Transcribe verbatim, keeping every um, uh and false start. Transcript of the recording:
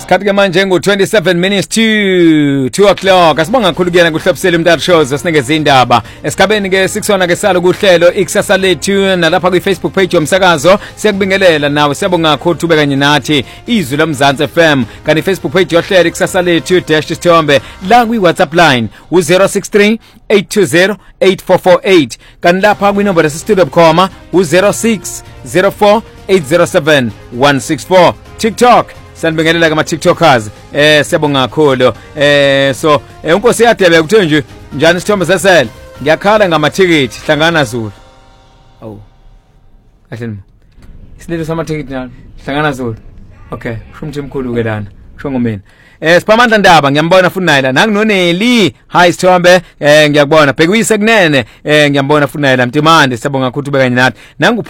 Sikhathi ke manje ngo twenty-seven minutes to two o'clock. Asibonga kakhulu kuyena kuhlobisela umdalo shows esinengeza indaba. Esigabeni ke sikusona ke salo kuhlelo ikusasa lethu nalapha ku Facebook page yomsakazo. Siyakubingelela nawe siyabonga kakhulu ube kanye nathi izwi laMzansi F M. Kanti Facebook page yohlelo ikusasa lethu dash Sithombe la ku WhatsApp line u zero six three eight two zero eight four four eight. Kanti lapha ku number studio bukhoma u zero six zero four eight zero seven one six four. TikTok sanibingelela kama TikTokers eh siyabonga kakhulu eh so eh unkosi yadebe kuthe nje njani Sithombe sesele ngiyakhala ngama ticket hlangana Zulu awu kahle isililo sama ticket nalo hlangana Zulu okay shumthi mkhulu ke lana shongo mina eh Siphamandla Ndaba ngiyambona futhi naye la nanginoneli hi Sithombe eh ngiyakubona bhekuyise kunene eh ngiyambona futhi naye la Mtimande siyabonga kakhulu ube kanye nathi nangu